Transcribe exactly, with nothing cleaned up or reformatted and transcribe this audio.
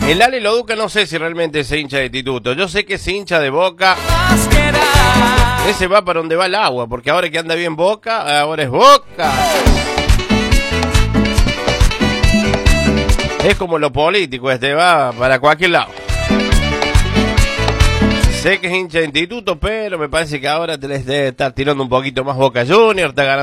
El Ale Loduca no sé si realmente es hincha de Instituto. Yo sé que es hincha de Boca. Ese va para donde va el agua, porque ahora que anda bien Boca, ahora es Boca. Es como lo político, este va para cualquier lado. Sé que es hincha de Instituto, pero me parece que ahora te les debe estar tirando un poquito más Boca Junior, está ganando